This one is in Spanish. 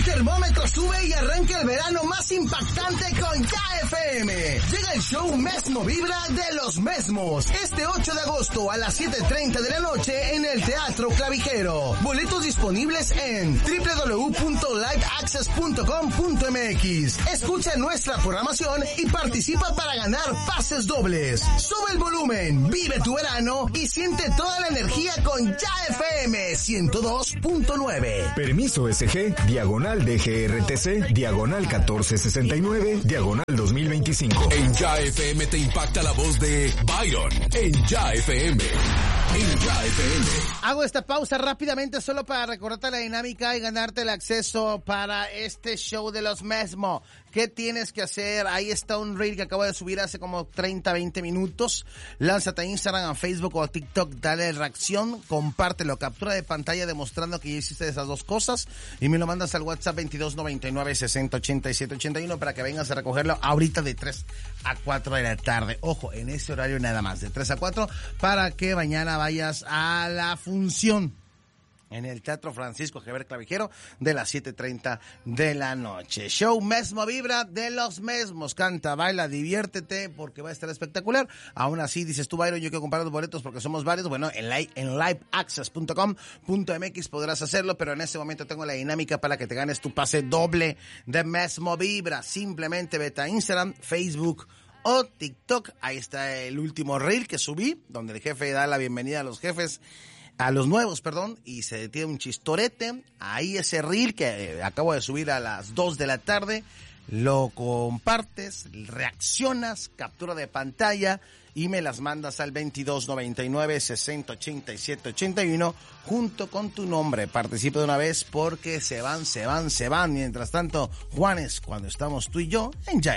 termómetro sube y arranca el verano más impactante con Ya FM. Llega el show Mesmo Vibra de los Mesmos. Este 8 de agosto a las 7:30 de la noche en el Teatro Clavijero. Boletos disponibles en www.liveaccess.com.mx. Escucha nuestra programación y participa para ganar pases dobles. Sube el volumen, vive tu verano y siente toda la energía con Ya FM 102.9. Permiso SG, diagonal DGRTC, diagonal 1469, diagonal 2025. En Ya FM te impacta la voz de Byron. En Ya FM. En Ya FM. Hago esta pausa rápidamente solo para recordarte la dinámica y ganarte el acceso para este show de los Mesmo. ¿Qué tienes que hacer? Ahí está un reel que acabo de subir hace como 30, 20 minutos. Lánzate a Instagram, a Facebook o a TikTok, dale reacción, compártelo, captura de pantalla demostrando que ya hiciste esas dos cosas y me lo mandas al WhatsApp 2299-608781 para que vengas a recogerlo ahorita de 3 a 4 de la tarde. Ojo, en ese horario nada más, de 3 a 4, para que mañana vayas a la función en el Teatro Francisco Javier Clavijero de las 7:30 de la noche. Show Mesmo Vibra de los Mesmos. Canta, baila, diviértete porque va a estar espectacular. Aún así, dices tú, Byron, yo quiero comprar los boletos porque somos varios. Bueno, en liveaccess.com.mx podrás hacerlo, pero en este momento tengo la dinámica para que te ganes tu pase doble de Mesmo Vibra. Simplemente vete a Instagram, Facebook o TikTok. Ahí está el último reel que subí, donde el jefe da la bienvenida a los nuevos, y se detiene un chistorete. Ahí ese reel que acabo de subir a las 2 de la tarde, lo compartes, reaccionas, captura de pantalla y me las mandas al 2299-608781 junto con tu nombre. Participa de una vez porque se van. Mientras tanto, Juanes, cuando estamos tú y yo en Ya.